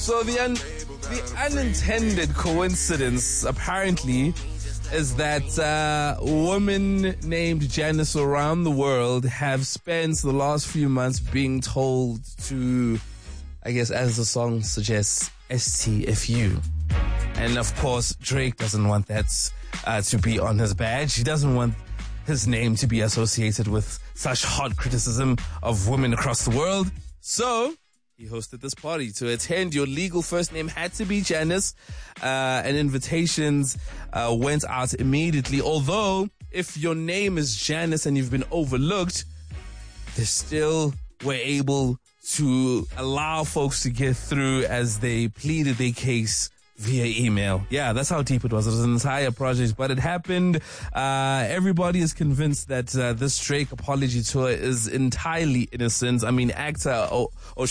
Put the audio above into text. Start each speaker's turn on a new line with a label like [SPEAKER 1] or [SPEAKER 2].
[SPEAKER 1] So the unintended coincidence, apparently, is that women named Janice around the world have spent the last few months being told to, I guess, as the song suggests, STFU. And of course, Drake doesn't want that to be on his badge. He doesn't want his name to be associated with such hot criticism of women across the world. So he hosted this party. To attend, your legal first name had to be Janice, and invitations went out immediately. Although, if your name is Janice and you've been overlooked, they still were able to allow folks to get through as they pleaded their case via email. Yeah, that's how deep it was. It was an entire project, but it happened. Everybody is convinced that this Drake apology tour is entirely innocent. I mean, actor